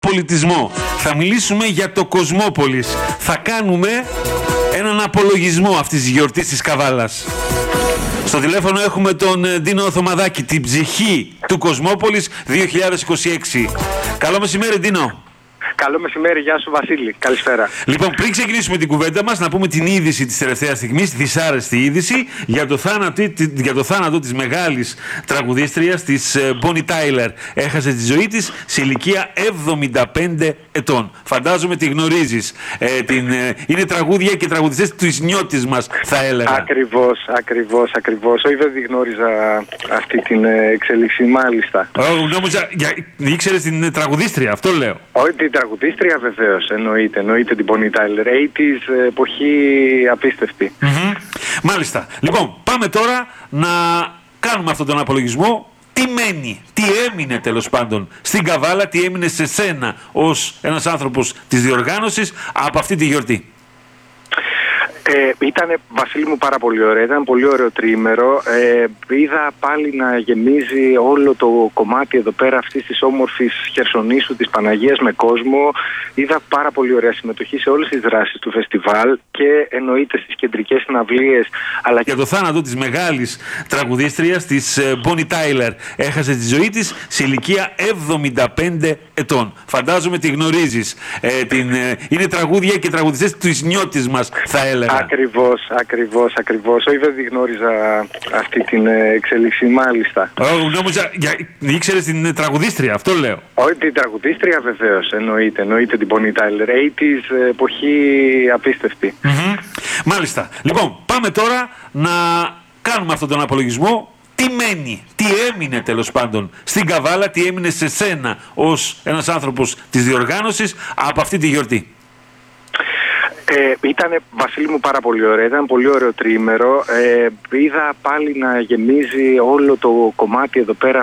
πολιτισμό. Θα μιλήσουμε για το Κοσμόπολης. Θα κάνουμε έναν απολογισμό αυτής της γιορτής της Καβάλας. Στο τηλέφωνο έχουμε τον Ντίνο Θωμαδάκη, την ψυχή του Κοσμόπολης 2026. Καλό μεσημέρι, Ντίνο. Καλό μεσημέρι, γεια σου Βασίλη. Καλησπέρα. Λοιπόν, πριν ξεκινήσουμε την κουβέντα μας, να πούμε την είδηση της τελευταίας στιγμής, τη δυσάρεστη είδηση για το θάνατο της μεγάλης τραγουδίστριας, της Bonnie Tyler. Έχασε τη ζωή της σε ηλικία 75 ετών. Φαντάζομαι τη γνωρίζεις. Είναι τραγούδια και τραγουδιστές της νιώτης μας, θα έλεγα. Ακριβώς. Όχι, δεν τη γνώριζα αυτή την εξέλιξη, μάλιστα. Νόμιζα, ήξερες την τραγουδίστρια, αυτό λέω. Όχι, την τραγουδίστρια βεβαίως, εννοείται την Bonnie Tyler. 80's, εποχή απίστευτη. Μάλιστα. Λοιπόν, πάμε τώρα να κάνουμε αυτόν τον απολογισμό. Τι μένει, τι έμεινε τέλος πάντων στην Καβάλα, τι έμεινε σε σένα ως ένας άνθρωπος της διοργάνωσης από αυτή τη γιορτή. Ήτανε, Βασίλη μου, πάρα πολύ ωραία. Ήταν πολύ ωραίο τριήμερο. Είδα πάλι να γεμίζει όλο το κομμάτι εδώ πέρα αυτής της όμορφης Χερσονήσου, της Παναγίας, με κόσμο. Είδα πάρα πολύ ωραία συμμετοχή σε όλες τις δράσεις του φεστιβάλ και εννοείται στις κεντρικές συναυλίες. Αλλά για το θάνατο της μεγάλης τραγουδίστριας, της Bonnie Tyler. Έχασε τη ζωή της σε ηλικία 75 ετών. Φαντάζομαι τη γνωρίζεις. Είναι τραγούδια και τραγουδιστές της νιώτης μας, θα έλεγα. Ακριβώς. Όχι, δεν τη γνώριζα αυτή την εξέλιξη, μάλιστα. Νόμιζα, ήξερες την τραγουδίστρια, αυτό λέω. Όχι, την τραγουδίστρια βεβαίως, εννοείται την Bonnie Tyler. 80's, εποχή απίστευτη. Μάλιστα. Λοιπόν, πάμε τώρα να κάνουμε αυτόν τον απολογισμό. Τι μένει, τι έμεινε τέλος πάντων στην Καβάλα, τι έμεινε σε σένα ως ένας άνθρωπος της διοργάνωσης από αυτή τη γιορτή. Ήτανε, Βασίλη μου, πάρα πολύ ωραία. Ήταν πολύ ωραίο τριήμερο. Είδα πάλι να γεμίζει όλο το κομμάτι εδώ πέρα